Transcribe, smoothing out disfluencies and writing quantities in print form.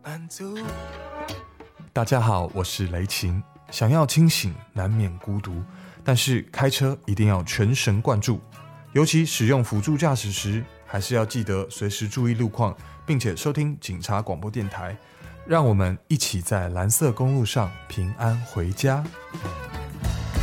满足。 大家好，我是雷晴。想要清醒，难免孤独，但是开车一定要全神贯注，尤其使用辅助驾驶时，还是要记得随时注意路况，并且收听警察广播电台，让我们一起在蓝色公路上平安回家。